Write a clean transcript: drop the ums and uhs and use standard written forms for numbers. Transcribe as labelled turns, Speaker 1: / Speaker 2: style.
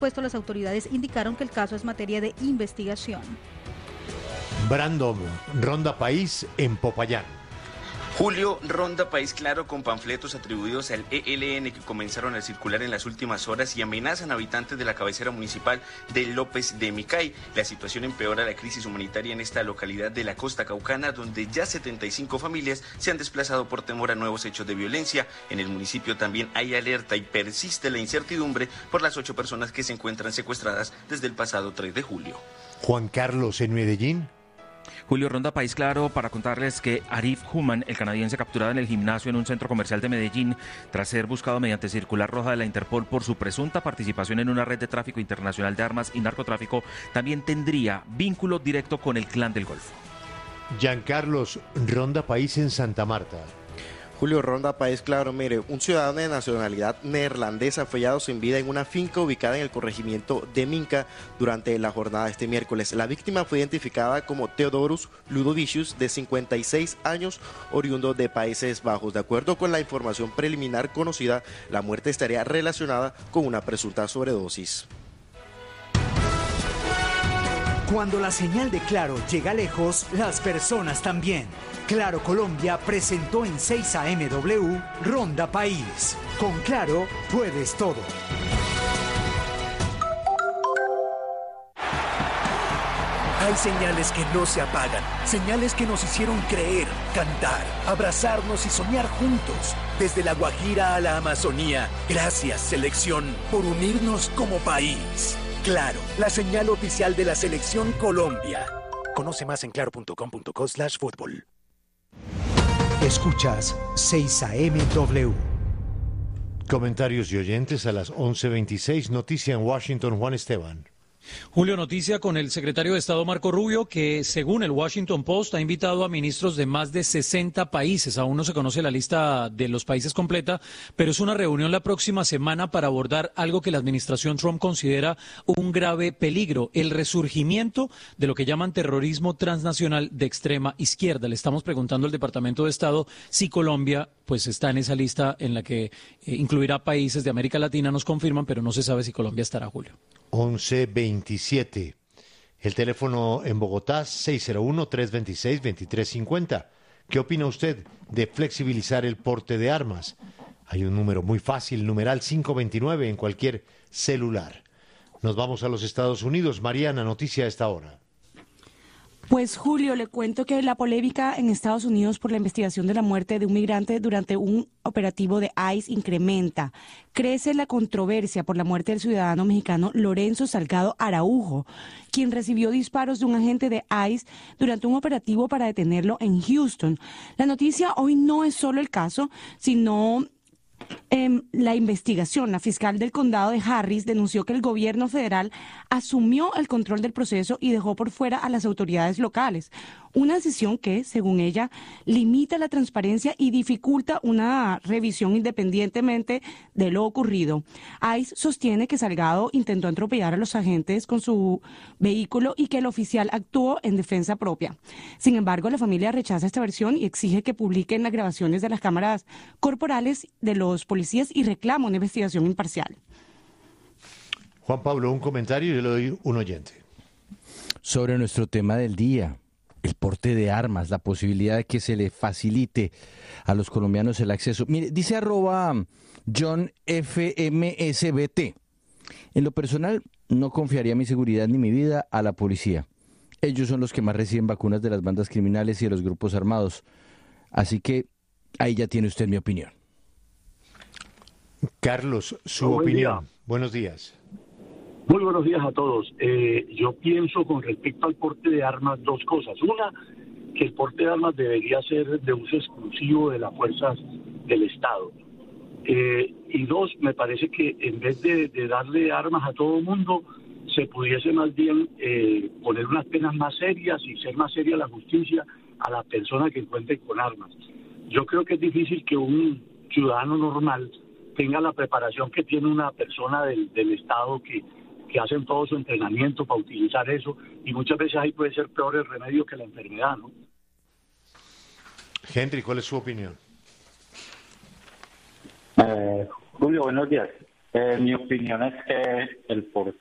Speaker 1: Puesto, las autoridades indicaron que el caso es materia de investigación.
Speaker 2: Brandon ronda país en Popayán.
Speaker 3: Julio ronda país claro con panfletos atribuidos al ELN que comenzaron a circular en las últimas horas y amenazan a habitantes de la cabecera municipal de López de Micay. La situación empeora la crisis humanitaria en esta localidad de la costa caucana, donde ya 75 familias se han desplazado por temor a nuevos hechos de violencia. En el municipio también hay alerta y persiste la incertidumbre por las 8 personas que se encuentran secuestradas desde el pasado 3 de julio.
Speaker 2: Juan Carlos en Medellín.
Speaker 4: Julio, ronda país claro para contarles que Arif Human, el canadiense capturado en el gimnasio en un centro comercial de Medellín, tras ser buscado mediante circular roja de la Interpol por su presunta participación en una red de tráfico internacional de armas y narcotráfico, también tendría vínculo directo con el Clan del Golfo.
Speaker 2: Giancarlos ronda país en Santa Marta.
Speaker 5: Julio, ronda país claro. Mire, un ciudadano de nacionalidad neerlandesa fue hallado sin vida en una finca ubicada en el corregimiento de Minca durante la jornada de este miércoles. La víctima fue identificada como Theodorus Ludovicius, de 56 años, oriundo de Países Bajos. De acuerdo con la información preliminar conocida, la muerte estaría relacionada con una presunta sobredosis.
Speaker 6: Cuando la señal de Claro llega lejos, las personas también. Claro Colombia presentó en 6 AM Ronda País. Con Claro puedes todo.
Speaker 7: Hay señales que no se apagan, señales que nos hicieron creer, cantar, abrazarnos y soñar juntos. Desde la Guajira a la Amazonía, gracias selección por unirnos como país. Claro, la señal oficial de la Selección Colombia. Conoce más en claro.com.co/fútbol.
Speaker 6: Escuchas 6 AM.
Speaker 2: Comentarios y oyentes a las 11:26. Noticia en Washington, Juan Esteban.
Speaker 8: Julio, noticia con el secretario de Estado Marco Rubio, que según el Washington Post ha invitado a ministros de más de 60 países. Aún no se conoce la lista de los países completa, pero es una reunión la próxima semana para abordar algo que la administración Trump considera un grave peligro: el resurgimiento de lo que llaman terrorismo transnacional de extrema izquierda. Le estamos preguntando al Departamento de Estado si Colombia pues está en esa lista en la que incluirá países de América Latina. Nos confirman, pero no se sabe si Colombia estará, Julio.
Speaker 2: 11:27. El teléfono en Bogotá, 601-326-2350. ¿Qué opina usted de flexibilizar el porte de armas? Hay un número muy fácil, numeral 529 en cualquier celular. Nos vamos a los Estados Unidos. Mariana, noticia a esta hora.
Speaker 9: Pues Julio, le cuento que la polémica en Estados Unidos por la investigación de la muerte de un migrante durante un operativo de ICE incrementa. Crece la controversia por la muerte del ciudadano mexicano Lorenzo Salgado Araujo, quien recibió disparos de un agente de ICE durante un operativo para detenerlo en Houston. La noticia hoy no es solo el caso, sino la investigación. La fiscal del condado de Harris denunció que el gobierno federal asumió el control del proceso y dejó por fuera a las autoridades locales. Una decisión que, según ella, limita la transparencia y dificulta una revisión independientemente de lo ocurrido. ICE sostiene que Salgado intentó atropellar a los agentes con su vehículo y que el oficial actuó en defensa propia. Sin embargo, la familia rechaza esta versión y exige que publiquen las grabaciones de las cámaras corporales de los policías y reclama una investigación imparcial.
Speaker 2: Juan Pablo, un comentario y yo le doy un oyente.
Speaker 10: Sobre nuestro tema del día, el porte de armas, la posibilidad de que se le facilite a los colombianos el acceso. Mire, dice @JohnFMSBT. En lo personal, no confiaría mi seguridad ni mi vida a la policía. Ellos son los que más reciben vacunas de las bandas criminales y de los grupos armados. Así que ahí ya tiene usted mi opinión.
Speaker 2: Carlos, su opinión. Buenos días.
Speaker 11: Muy buenos días a todos. Yo pienso con respecto al porte de armas dos cosas. Una, que el porte de armas debería ser de uso exclusivo de las fuerzas del Estado. Y dos, me parece que en vez de darle armas a todo el mundo, se pudiese más bien poner unas penas más serias y ser más seria la justicia a las personas que encuentren con armas. Yo creo que es difícil que un ciudadano normal tenga la preparación que tiene una persona del Estado que hacen todo su entrenamiento para utilizar eso, y muchas veces ahí puede ser peor el remedio que la enfermedad, ¿no?
Speaker 2: Henry, ¿cuál es su opinión?
Speaker 12: Julio, buenos días. Mi opinión es que el porte